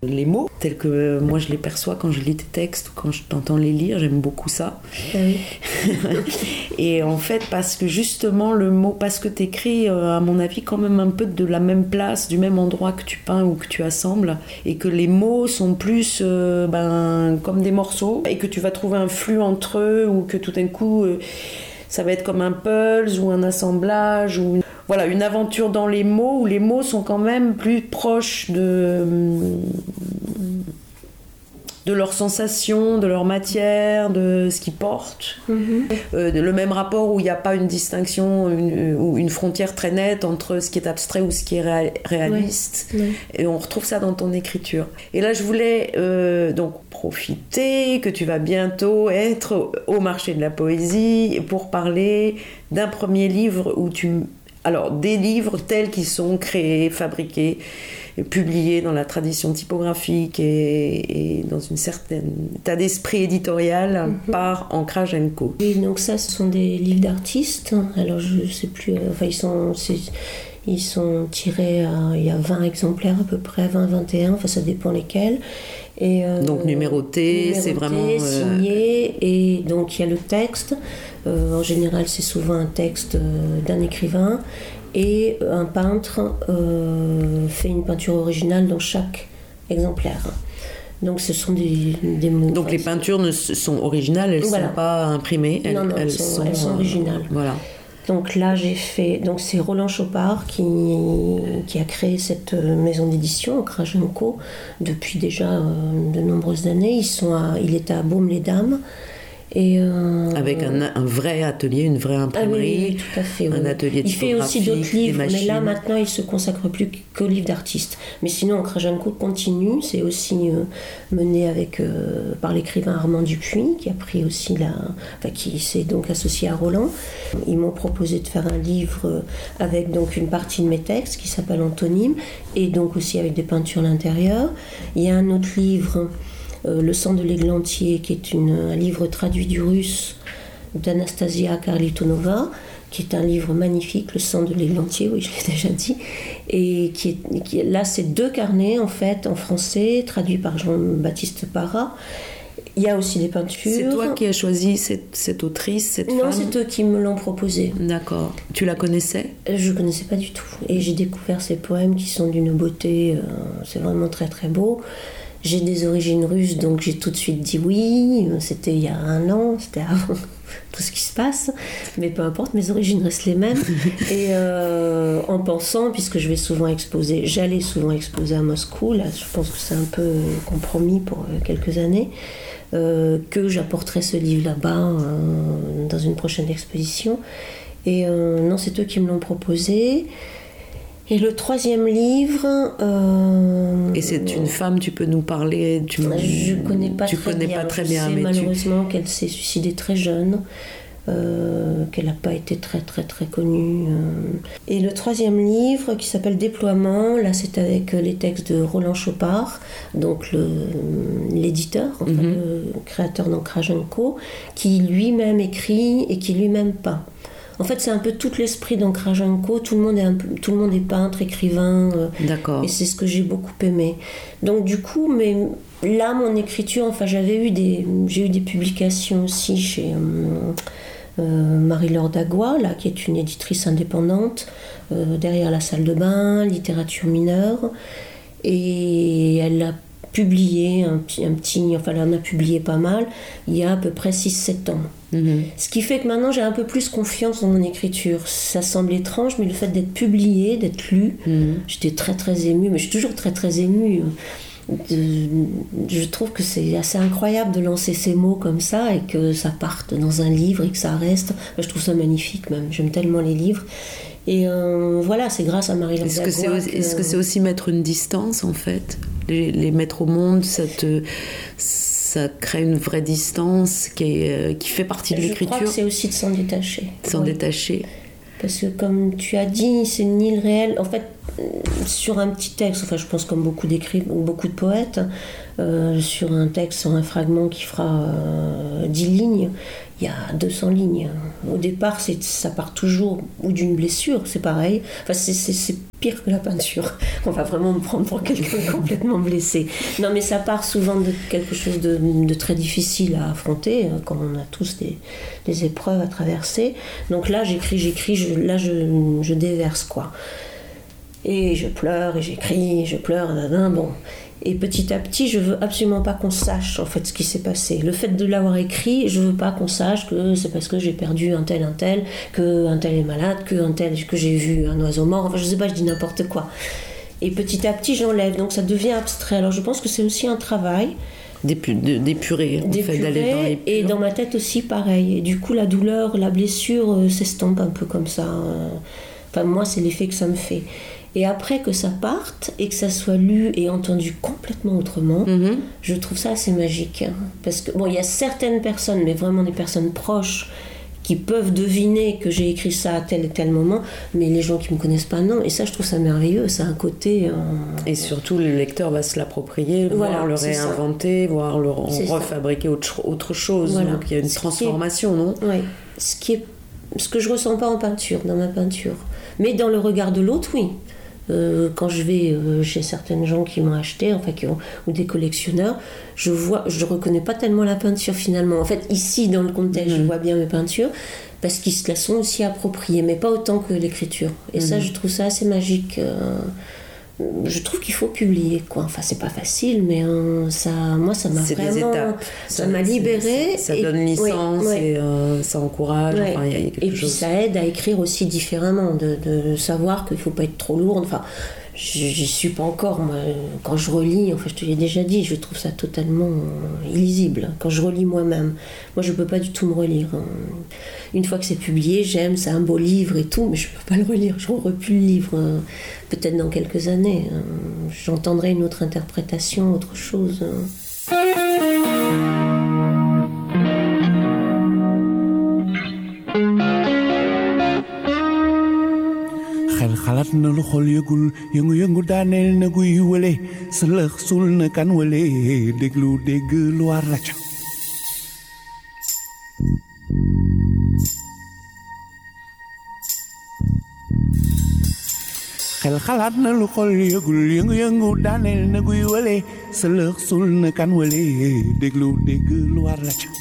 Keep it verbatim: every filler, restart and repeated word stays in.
les mots, tels que moi je les perçois quand je lis tes textes ou quand je t'entends les lire, j'aime beaucoup ça. Oui. Et en fait, parce que justement le mot, parce que t'écris, euh, à mon avis, quand même un peu de la même place, du même endroit que tu peins ou que tu assembles, et que les mots sont plus euh, ben, comme des morceaux, et que tu vas trouver un flux entre eux, ou que tout d'un coup, euh, ça va être comme un puzzle ou un assemblage, ou une... Voilà, une aventure dans les mots, où les mots sont quand même plus proches de, de leurs sensations, de leur matière, de ce qu'ils portent. Mm-hmm. Euh, le même rapport où il n'y a pas une distinction une, ou une frontière très nette entre ce qui est abstrait ou ce qui est ré- réaliste. Oui. Oui. Et on retrouve ça dans ton écriture. Et là, je voulais euh, donc profiter que tu vas bientôt être au marché de la poésie pour parler d'un premier livre où tu... Alors, des livres tels qu'ils sont créés, fabriqués, publiés dans la tradition typographique et, et dans une certaine état d'esprit éditorial mm-hmm. par Ancrage and Co. Oui, donc ça, ce sont des livres d'artistes. Alors, je ne sais plus... Enfin, ils sont... C'est... Ils sont tirés, à, il y a vingt exemplaires à peu près, vingt, vingt et un, enfin ça dépend lesquels. Et, euh, donc numéroté, c'est vraiment... signé, euh... et donc il y a le texte. Euh, en général, c'est souvent un texte euh, d'un écrivain. Et un peintre euh, fait une peinture originale dans chaque exemplaire. Donc ce sont des, des mots. Donc les peintures ne sont originales, elles ne voilà. sont pas imprimées. Elles, non, non, elles, elles, sont, sont, elles sont originales. Voilà. Donc là, j'ai fait. Donc c'est Roland Chopard qui, qui a créé cette maison d'édition, Ancrage and Co, depuis déjà euh, de nombreuses années. Ils sont à, il est à Baume-les-Dames. Et euh, avec un, un vrai atelier, une vraie imprimerie, ah oui, oui, tout à fait, un oui. atelier Il fait aussi d'autres livres, mais là maintenant il se consacre plus qu'aux livres d'artistes. Mais sinon, Ancrage and Co continue, c'est aussi euh, mené avec euh, par l'écrivain Armand Dupuis, qui a pris aussi la, enfin, qui s'est donc associé à Roland. Ils m'ont proposé de faire un livre avec donc une partie de mes textes qui s'appelle Antonyme, et donc aussi avec des peintures à l'intérieur. Il y a un autre livre. Euh, Le sang de l'églantier, qui est une, un livre traduit du russe d'Anastasia Karlitonova, qui est un livre magnifique, Le sang de l'églantier, oui, je l'ai déjà dit. Et qui est, qui est, là, c'est deux carnets, en fait, en français, traduits par Jean-Baptiste Parra. Il y a aussi des peintures. C'est toi qui as choisi cette, cette autrice, cette non, femme ? Non, c'est eux qui me l'ont proposé. D'accord. Tu la connaissais ? Je ne connaissais pas du tout. Et j'ai découvert ces poèmes qui sont d'une beauté, euh, c'est vraiment très très beau. J'ai des origines russes, donc j'ai tout de suite dit oui. C'était il y a un an, c'était avant tout ce qui se passe. Mais peu importe, mes origines restent les mêmes. Et euh, en pensant, puisque je vais souvent exposer, j'allais souvent exposer à Moscou, là je pense que c'est un peu compromis pour quelques années, euh, que j'apporterai ce livre là-bas euh, dans une prochaine exposition. Et euh, non, c'est eux qui me l'ont proposé. Et le troisième livre... Euh, et c'est une femme, tu peux nous parler tu, Je ne connais pas tu très connais bien. Pas très je bien sais mais malheureusement tu... qu'elle s'est suicidée très jeune, euh, qu'elle n'a pas été très très très connue. Euh. Et le troisième livre, qui s'appelle Déploiement, là c'est avec les textes de Roland Chopard, donc le, l'éditeur, enfin, mm-hmm. le créateur d'Ancrage and Co, qui lui-même écrit et qui lui-même peint. En fait, c'est un peu tout l'esprit d'Ancrage and Co. Tout le monde est, un peu, tout le monde est peintre, écrivain. Euh, D'accord. Et c'est ce que j'ai beaucoup aimé. Donc, du coup, mais là, mon écriture, enfin, j'avais eu des, j'ai eu des publications aussi chez euh, euh, Marie-Laure Dagua, là, qui est une éditrice indépendante, euh, derrière la salle de bain, littérature mineure. Et elle a publié un petit, un petit, enfin, elle en a publié pas mal, il y a à peu près six sept ans. Mmh. Ce qui fait que maintenant j'ai un peu plus confiance dans mon écriture. Ça semble étrange, mais le fait d'être publié, d'être lu, mmh. j'étais très très émue, mais je suis toujours très très émue. De, je trouve que c'est assez incroyable de lancer ces mots comme ça et que ça parte dans un livre et que ça reste. Je trouve ça magnifique même, j'aime tellement les livres. Et euh, voilà, c'est grâce à Marie-Laure Est-ce que, c'est aussi, que... est-ce que c'est aussi mettre une distance en fait ? Les, les mettre au monde, ça, te, ça crée une vraie distance qui, est, qui fait partie de je l'écriture. Je crois que c'est aussi de s'en détacher. S'en oui. détacher. Parce que comme tu as dit, c'est ni le réel. En fait, sur un petit texte, enfin je pense comme beaucoup d'écrivains, beaucoup de poètes, euh, sur un texte, sur un fragment qui fera euh, dix lignes, il y a deux cents lignes. Au départ, c'est, ça part toujours ou d'une blessure, c'est pareil. Enfin, c'est, c'est, c'est pire que la peinture. On va vraiment me prendre pour quelqu'un complètement blessé. Non, mais ça part souvent de quelque chose de, de très difficile à affronter, comme on a tous des, des épreuves à traverser. Donc là, j'écris, j'écris, je, là, je, je déverse, quoi. Et je pleure, et j'écris, et je pleure, nan, bon... Et petit à petit, je veux absolument pas qu'on sache en fait ce qui s'est passé. Le fait de l'avoir écrit, je veux pas qu'on sache que c'est parce que j'ai perdu un tel, un tel, que un tel est malade, que un tel, que j'ai vu un oiseau mort. Enfin, je sais pas, je dis n'importe quoi. Et petit à petit, j'enlève. Donc ça devient abstrait. Alors je pense que c'est aussi un travail. D'épu- de, d'épurer, en d'épurer fait, d'aller dans les et dans ma tête aussi, pareil. Et du coup, la douleur, la blessure euh, s'estompe un peu comme ça. Enfin, moi, c'est l'effet que ça me fait. Et après que ça parte et que ça soit lu et entendu complètement autrement, mmh. je trouve ça assez magique. Hein. Parce que, bon, il y a certaines personnes, mais vraiment des personnes proches, qui peuvent deviner que j'ai écrit ça à tel et tel moment, mais les gens qui ne me connaissent pas, non. Et ça, je trouve ça merveilleux. Ça a un côté... Euh... Et surtout, le lecteur va se l'approprier, voilà, voir le réinventer, ça. voir le refabriquer autre, autre chose. Voilà. Donc, il y a une ce transformation, est... non ? Oui. Ce, qui est... Ce que je ne ressens pas en peinture, dans ma peinture. Mais dans le regard de l'autre, oui. Euh, quand je vais euh, chez certaines gens qui m'ont acheté, enfin qui ont, ou des collectionneurs, je vois, je reconnais pas tellement la peinture finalement. En fait, ici dans le contexte, mmh. je vois bien mes peintures parce qu'ils se la sont aussi appropriées, mais pas autant que l'écriture. Et mmh. ça, je trouve ça assez magique. Euh, je trouve qu'il faut publier, quoi. Enfin, c'est pas facile, mais euh, ça, moi, ça m'a c'est vraiment, des étapes. ça, ça m'a libérée. Ça et, donne licence ouais, ouais. et euh, ça encourage. Ouais. Enfin, y a, y a quelque et chose. puis ça aide à écrire aussi différemment, de, de savoir qu'il faut pas être trop lourde. Enfin, j'y suis pas encore. Moi, quand je relis, enfin, je te l'ai déjà dit, je trouve ça totalement illisible. Quand je relis moi-même, moi, je peux pas du tout me relire. Une fois que c'est publié, j'aime, c'est un beau livre et tout, mais je peux pas le relire. Je ne relis plus le livre. Peut-être dans quelques années, j'entendrai une autre interprétation, autre chose. xel xalaat na lu xol yëgul yëngu-yëngu daaneel na guy wële sëlëx sul na kan wële déglu dégg lu war la ca xel xalaat na lu xol yëgul yëngu-yëngu daaneel na guy wële sëlëx sul na kan wële déglu dégg lu war la ca